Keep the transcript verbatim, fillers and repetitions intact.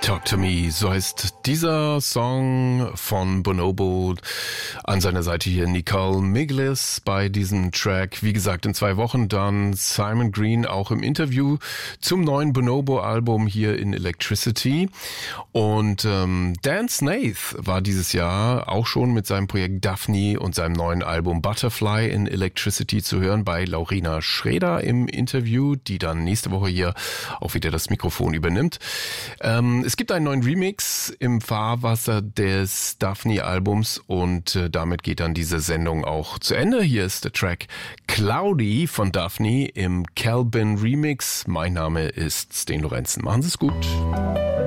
Talk to Me, so heißt dieser Song von Bonobo. An seiner Seite hier Nicole Miglis bei diesem Track. Wie gesagt, in zwei Wochen dann Simon Green auch im Interview zum neuen Bonobo-Album hier in Electricity. Und ähm, Dan Snaith war dieses Jahr auch schon mit seinem Projekt Daphne und seinem neuen Album Butterfly in Electricity zu hören bei Laurina Schrader im Interview, die dann nächste Woche hier auch wieder das Mikrofon übernimmt. Ähm, es gibt einen neuen Remix im Fahrwasser des Daphne-Albums und äh, damit geht dann diese Sendung auch zu Ende. Hier ist der Track Cloudy von Daphne im Calvin Remix. Mein Name ist Sten Lorenzen. Machen Sie es gut.